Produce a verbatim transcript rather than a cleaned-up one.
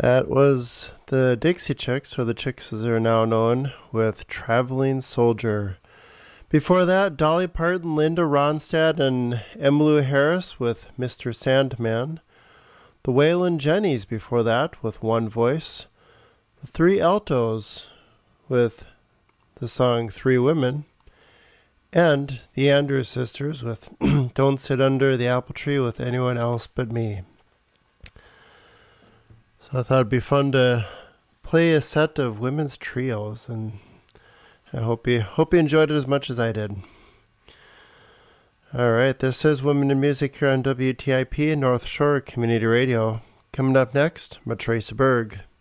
That was the Dixie Chicks, or the Chicks as they're now known, with Traveling Soldier. Before that, Dolly Parton, Linda Ronstadt, and Emmylou Harris with Mister Sandman. The Waylon Jennys before that with One Voice. The Three Altos with the song Three Women. And the Andrews Sisters with Don't Sit Under the Apple Tree with Anyone Else But Me. So I thought it'd be fun to play a set of women's trios, and I hope you hope you enjoyed it as much as I did. All right, this is Women in Music here on W T I P North Shore Community Radio. Coming up next, Matrace Berg.